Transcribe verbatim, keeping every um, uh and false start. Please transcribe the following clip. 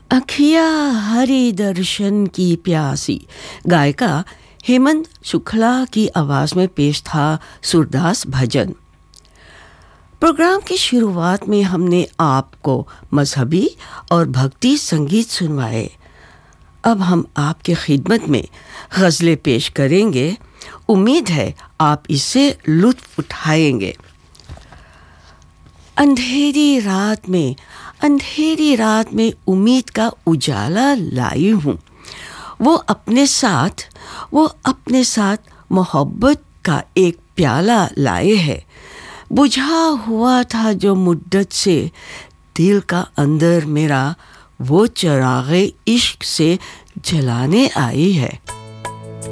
अखिया हरि दर्शन की प्यासी, गायिका हेमंत शुक्ला की आवाज में पेश था सूरदास भजन। प्रोग्राम की शुरुआत में हमने आपको मजहबी और भक्ति संगीत सुनवाए। अब हम आपके खिदमत में गज़लें पेश करेंगे। उम्मीद है आप इससे लुत्फ उठाएंगे। अंधेरी रात में अंधेरी रात में उम्मीद का उजाला लाई हूँ। वो अपने साथ वो अपने साथ मोहब्बत का एक प्याला लाए है। बुझा हुआ था जो मुद्दत से दिल का अंदर मेरा, वो चिरागे इश्क से जलाने आई है।